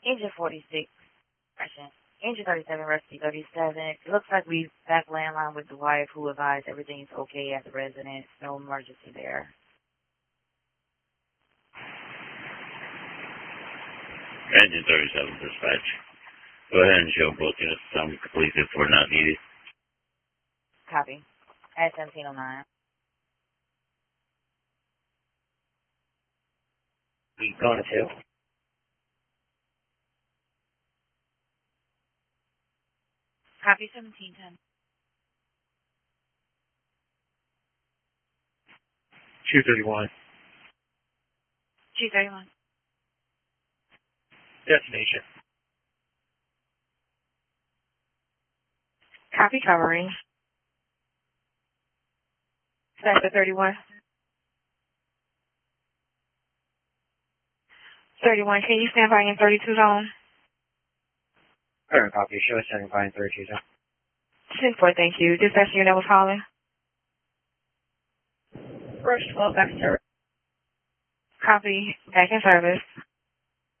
Engine 46, correction. Engine 37, Rusty 37. It looks like we back landline with the wife who advised everything's okay at the residence. No emergency there. Engine 37, dispatch. Go ahead and show booking if some completed for not needed. Copy. At 1709. Going to. Copy 1710. 231. 231. Destination. Copy covering. Sector 31. 31, can you stand by in 32 zone? Current copy. Show us 75 and 32 zone. 10-4, thank you. Dispatch unit was calling. Rush 12 back service. Copy. Back in service.